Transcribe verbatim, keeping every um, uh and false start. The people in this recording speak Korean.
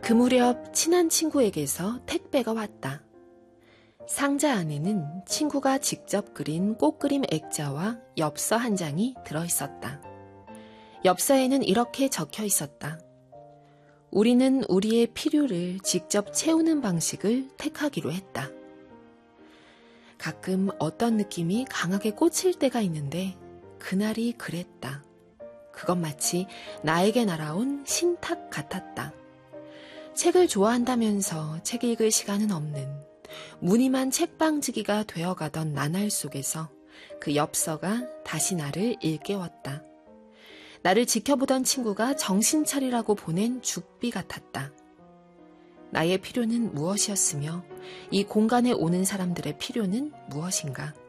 그 무렵 친한 친구에게서 택배가 왔다. 상자 안에는 친구가 직접 그린 꽃그림 액자와 엽서 한 장이 들어있었다. 엽서에는 이렇게 적혀 있었다. 우리는 우리의 필요를 직접 채우는 방식을 택하기로 했다. 가끔 어떤 느낌이 강하게 꽂힐 때가 있는데 그날이 그랬다. 그건 마치 나에게 날아온 신탁 같았다. 책을 좋아한다면서 책 읽을 시간은 없는 무늬만 책방지기가 되어가던 나날 속에서 그 엽서가 다시 나를 일깨웠다. 나를 지켜보던 친구가 정신 차리라고 보낸 죽비 같았다. 나의 필요는 무엇이었으며 이 공간에 오는 사람들의 필요는 무엇인가?